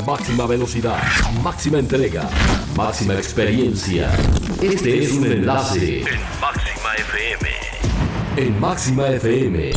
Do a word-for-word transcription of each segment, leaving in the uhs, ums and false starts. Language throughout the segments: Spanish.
Máxima velocidad, máxima entrega, máxima experiencia. Este es un enlace en Máxima F M. En Máxima F M.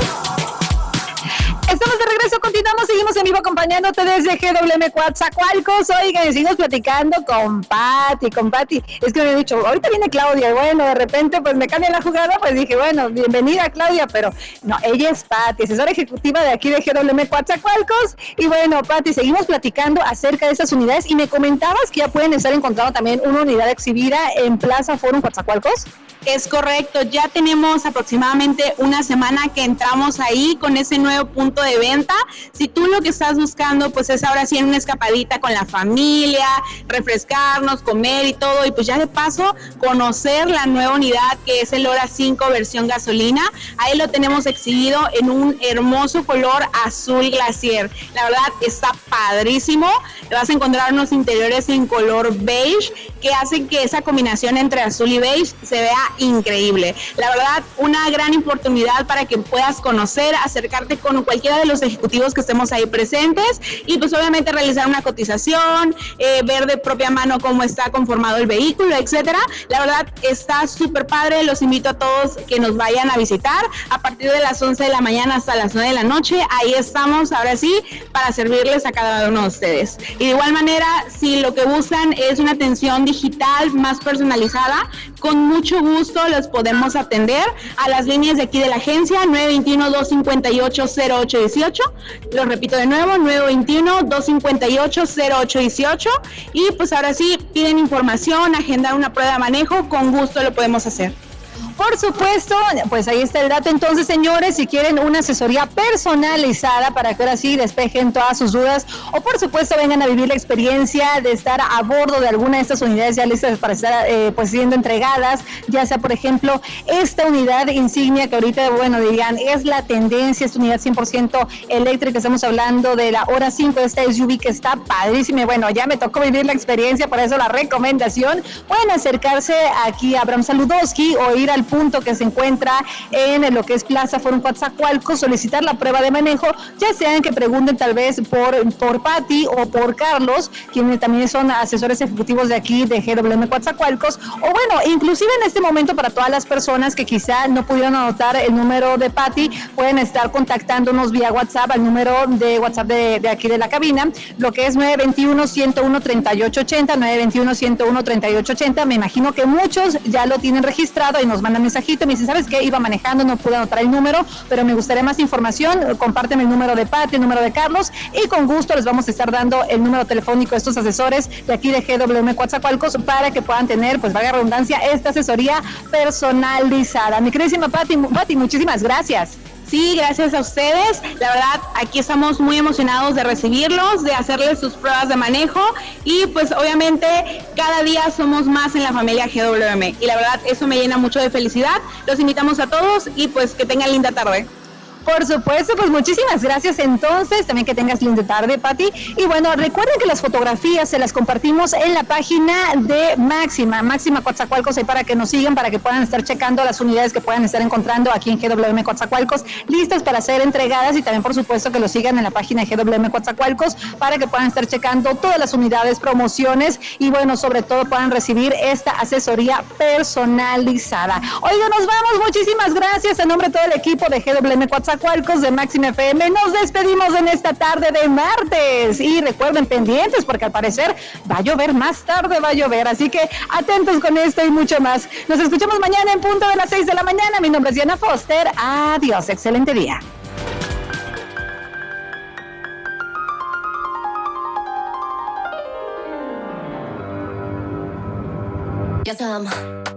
Estamos de regreso, continuamos, seguimos en vivo acompañándote desde G W M Coatzacoalcos. Oigan, seguimos platicando con Pati, con Pati. Es que me he dicho, ahorita viene Claudia, y bueno, de repente pues me cambia la jugada, pues dije, bueno, bienvenida Claudia, pero no, ella es Pati, asesora ejecutiva de aquí de G W M Coatzacoalcos. Y bueno, Pati, seguimos platicando acerca de esas unidades y me comentabas que ya pueden estar encontrando también una unidad exhibida en Plaza Forum Coatzacoalcos. Es correcto, ya tenemos aproximadamente una semana que entramos ahí con ese nuevo punto de venta. Si tú lo que estás buscando pues es ahora sí en una escapadita con la familia, refrescarnos, comer y todo, y pues ya de paso conocer la nueva unidad que es el Hora cinco versión gasolina, ahí lo tenemos exhibido en un hermoso color azul glacier. La verdad está padrísimo, vas a encontrar unos interiores en color beige que hacen que esa combinación entre azul y beige se vea increíble. La verdad, una gran oportunidad para que puedas conocer, acercarte con cualquiera de los ejecutivos que estemos ahí presentes y pues obviamente realizar una cotización, eh, ver de propia mano cómo está conformado el vehículo, etcétera. La verdad está súper padre, los invito a todos que nos vayan a visitar a partir de las once de la mañana hasta las nueve de la noche. Ahí estamos, ahora sí, para servirles a cada uno de ustedes. Y de igual manera, si lo que buscan es una atención digital más personalizada, con mucho gusto los podemos atender a las líneas de aquí de la agencia nueve dos uno, dos cinco ocho, cero ocho uno ocho. Lo repito de nuevo, nueve dos uno, dos cinco ocho, cero ocho uno ocho. Y pues ahora sí, piden información, agendar una prueba de manejo, con gusto lo podemos hacer. Por supuesto, pues ahí está el dato. Entonces, señores, si quieren una asesoría personalizada para que ahora sí despejen todas sus dudas, o por supuesto vengan a vivir la experiencia de estar a bordo de alguna de estas unidades ya listas para estar eh, pues siendo entregadas, ya sea por ejemplo esta unidad insignia que ahorita, bueno, dirían, es la tendencia, esta unidad cien por ciento eléctrica, estamos hablando de la Hora cinco, esta S U V que está padrísima. Bueno, ya me tocó vivir la experiencia, por eso la recomendación, pueden acercarse aquí a Abraham Saludowski o ir al punto que se encuentra en lo que es Plaza Forum Coatzacoalcos, solicitar la prueba de manejo, ya sean que pregunten tal vez por, por Pati o por Carlos, quienes también son asesores ejecutivos de aquí de G W M Coatzacoalcos, o bueno, inclusive en este momento para todas las personas que quizá no pudieron anotar el número de Pati, pueden estar contactándonos vía WhatsApp al número de WhatsApp de, de aquí de la cabina, lo que es nueve dos uno, uno uno, tres ocho ocho cero, nueve dos uno, uno uno, tres ocho ocho cero. Me imagino que muchos ya lo tienen registrado y nos mandan mensajito, me dicen, ¿sabes qué? Iba manejando, no pude anotar el número, pero me gustaría más información, compárteme el número de Pati, el número de Carlos, y con gusto les vamos a estar dando el número telefónico de estos asesores de aquí de G W M Coatzacoalcos para que puedan tener, pues valga redundancia, esta asesoría personalizada. Mi queridísima Pati, Pati, muchísimas gracias. Sí, gracias a ustedes. La verdad, aquí estamos muy emocionados de recibirlos, de hacerles sus pruebas de manejo y pues obviamente cada día somos más en la familia G W M y la verdad eso me llena mucho de felicidad. Los invitamos a todos y pues que tengan linda tarde. Por supuesto, pues muchísimas gracias entonces, también que tengas linda tarde, Pati. Y bueno, recuerden que las fotografías se las compartimos en la página de Máxima, Máxima Coatzacoalcos, ahí para que nos sigan, para que puedan estar checando las unidades que puedan estar encontrando aquí en G W M Coatzacoalcos, listas para ser entregadas, y también por supuesto que lo sigan en la página de G W M Coatzacoalcos para que puedan estar checando todas las unidades, promociones y bueno, sobre todo puedan recibir esta asesoría personalizada. Oigan, nos vamos, muchísimas gracias en nombre de todo el equipo de G W M Coatzacoalcos de Máxima F M. Nos despedimos en esta tarde de martes y recuerden, pendientes porque al parecer va a llover, más tarde va a llover, así que atentos con esto y mucho más. Nos escuchamos mañana en punto de las seis de la mañana. Mi nombre es Diana Foster. Adiós, excelente día. Yes, I'm